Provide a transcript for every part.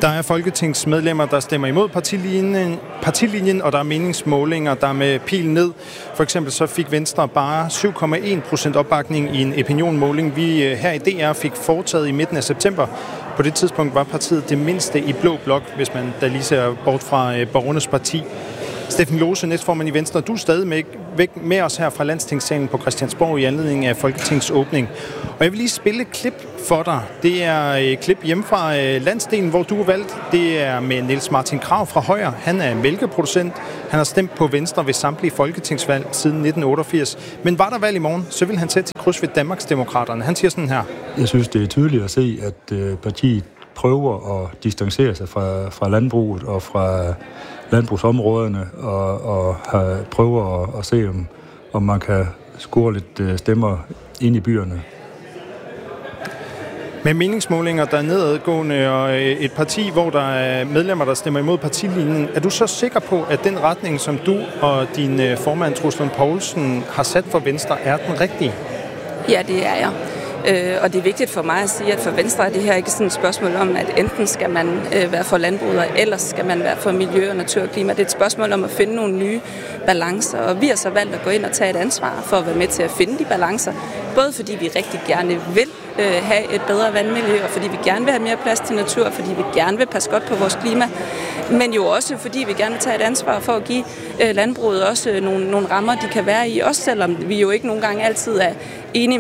Der er folketingsmedlemmer, der stemmer imod partilinjen, og der er meningsmålinger, der er med pil ned. For eksempel så fik Venstre bare 7,1% opbakning i en opinionmåling, vi her i DR fik foretaget i midten af september. På det tidspunkt var partiet det mindste i blå blok, hvis man da lige ser bort fra Borgernes Parti. Steffen Lose, næstformand i Venstre, du er stadig væk med os her fra Landstingssalen på Christiansborg i anledning af Folketingets åbning. Og jeg vil lige spille et klip for dig. Det er et klip hjemme fra landsdelen, hvor du er valgt. Det er med Niels Martin Krag fra Højer. Han er mælkeproducent. Han har stemt på Venstre ved samtlige folketingsvalg siden 1988. Men var der valg i morgen, så vil han sætte til kryds ved Danmarksdemokraterne. Han siger sådan her. Jeg synes, det er tydeligt at se, at partiet prøver at distancere sig fra landbruget og fra landbrugsområderne og prøver at se, om man kan score lidt stemmer ind i byerne. Med meningsmålinger, der er nedadgående, og et parti, hvor der er medlemmer, der stemmer imod partilinjen, er du så sikker på, at den retning, som du og din formand, Troels Lund Poulsen, har sat for Venstre, er den rigtige? Ja, det er jeg. Og det er vigtigt for mig at sige, at for Venstre er det her ikke sådan et spørgsmål om, at enten skal man være for landbruget, eller ellers skal man være for miljø og natur og klima. Det er et spørgsmål om at finde nogle nye balancer, og vi har så valgt at gå ind og tage et ansvar for at være med til at finde de balancer. Både fordi vi rigtig gerne vil have et bedre vandmiljø, og fordi vi gerne vil have mere plads til natur, fordi vi gerne vil passe godt på vores klima, men jo også fordi vi gerne vil tage et ansvar for at give landbruget også nogle rammer, de kan være i, også selvom vi jo ikke nogle gange altid er enige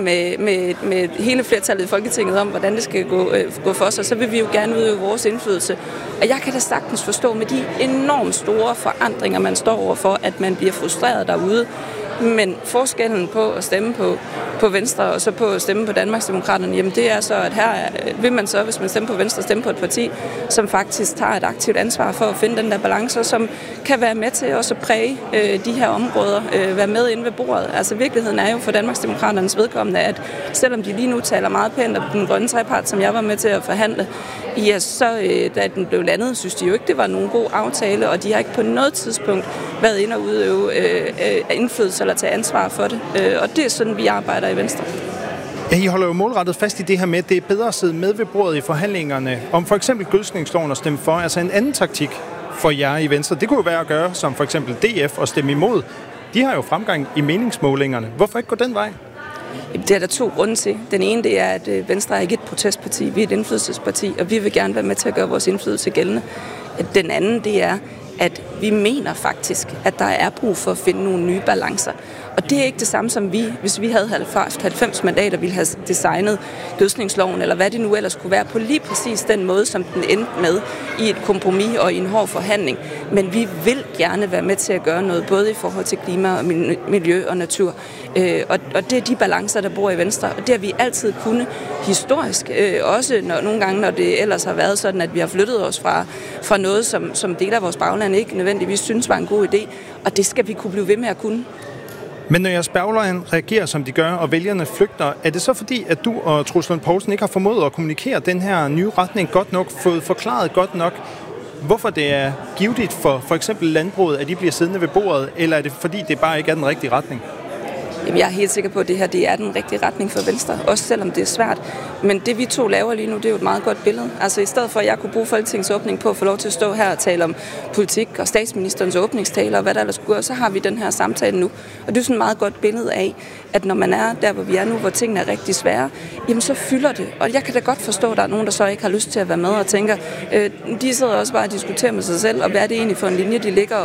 med hele flertallet i Folketinget om, hvordan det skal gå for sig, så vil vi jo gerne udøve vores indflydelse. Og jeg kan da sagtens forstå med de enormt store forandringer, man står overfor, at man bliver frustreret derude. Men forskellen på at stemme på Venstre og så på at stemme på Danmarksdemokraterne, jamen det er så, at her vil man så, hvis man stemmer på Venstre, stemme på et parti, som faktisk tager et aktivt ansvar for at finde den der balance, og som kan være med til også at præge de her områder, være med inde ved bordet. Altså virkeligheden er jo for Danmarksdemokraternes vedkommende, at selvom de lige nu taler meget pænt om den grønne trepart, som jeg var med til at forhandle, ja, så da den blev landet, synes de jo ikke, det var nogen god aftale, og de har ikke på noget tidspunkt været inde og udøve indflydelse eller tage ansvar for det. Og det er sådan, vi arbejder i Venstre. Ja, I holder jo målrettet fast i det her med, at det er bedre at sidde med ved bordet i forhandlingerne om for eksempel gødskningsloven og stemme for. Altså en anden taktik for jer i Venstre, det kunne jo være at gøre som for eksempel DF og stemme imod. De har jo fremgang i meningsmålingerne. Hvorfor ikke gå den vej? Det er der to grunde til. Den ene, det er, at Venstre er ikke et protestparti. Vi er et indflydelsesparti, og vi vil gerne være med til at gøre vores indflydelse gældende. Den anden, det er, at vi mener faktisk, at der er brug for at finde nogle nye balancer. Og det er ikke det samme som hvis vi havde 90 mandater, ville have designet gødskningsloven, eller hvad det nu ellers kunne være, på lige præcis den måde, som den endte med i et kompromis og i en hård forhandling. Men vi vil gerne være med til at gøre noget, både i forhold til klima og miljø og natur. Og det er de balancer, der bor i Venstre. Og det har vi altid kunnet historisk. Også nogle gange, når det ellers har været sådan, at vi har flyttet os fra noget, som deler af vores bagland ikke nødvendigvis synes var en god idé. Og det skal vi kunne blive ved med at kunne. Men når jeres bagland reagerer, som de gør, og vælgerne flygter, er det så fordi, at du og Troels Lund Poulsen ikke har formået at kommunikere den her nye retning godt nok, fået forklaret godt nok, hvorfor det er givetigt for eksempel landbruget, at de bliver siddende ved bordet, eller er det fordi, det bare ikke er den rigtige retning? Jamen, jeg er helt sikker på, at det her det er den rigtige retning for Venstre, også selvom det er svært. Men det vi to laver lige nu, det er jo et meget godt billede. Altså i stedet for, at jeg kunne bruge Folketingets åbning på at få lov til at stå her og tale om politik og statsministerens åbningstaler og hvad der ellers skulle gøre, så har vi den her samtale nu. Og det er sådan et meget godt billede af, at når man er der, hvor vi er nu, hvor tingene er rigtig svære, jamen så fylder det. Og jeg kan da godt forstå, at der er nogen, der så ikke har lyst til at være med og tænker, de sidder også bare og diskuterer med sig selv, og hvad er det egentlig for en linje, de ligger,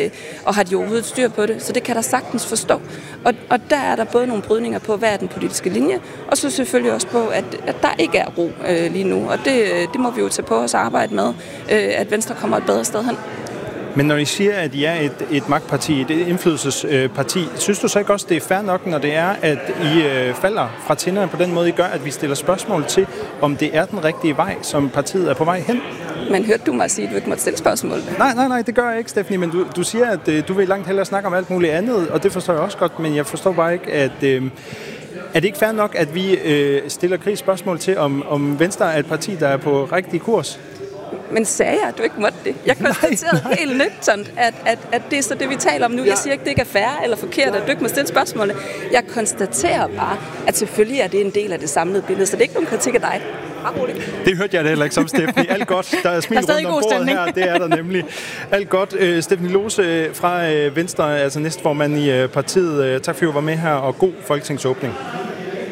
og har de overhovedet styr på det. Så det kan der sagtens forstå. Og der er der både nogle brydninger på, hvad er den politiske linje, og så selvfølgelig også på, at der ikke er ro lige nu. Og det må vi jo tage på os og arbejde med, at Venstre kommer et bedre sted hen. Men når I siger, at I er et magtparti, et indflydelsesparti, synes du så ikke også, det er fair nok, når det er, at I falder fra tænderne på den måde, I gør, at vi stiller spørgsmål til, om det er den rigtige vej, som partiet er på vej hen? Men hørte du mig sige, at du ikke måtte stille spørgsmål? Nej, det gør jeg ikke, Stephanie, men du siger, at du vil langt hellere snakke om alt muligt andet, og det forstår jeg også godt, men jeg forstår bare ikke, at er det ikke fair nok, at vi stiller krigsspørgsmål til, om Venstre er et parti, der er på rigtig kurs? Men sagde jeg, at du ikke måtte det? Jeg konstaterede helt nøgternt, at det er så det, vi taler om nu. Jeg siger ikke, det ikke er fair eller forkert, at du ikke må stille spørgsmålene. Jeg konstaterer bare, at selvfølgelig er det en del af det samlede billede, så det er ikke nogen kritik af dig. Det hørte jeg da heller ikke som Stephanie. Alt godt. Der er smil rundt om bordet her. Det er der nemlig. Alt godt. Stephanie Lose fra Venstre, altså næstformand i partiet. Tak fordi du var med her, og god folketingsåbning.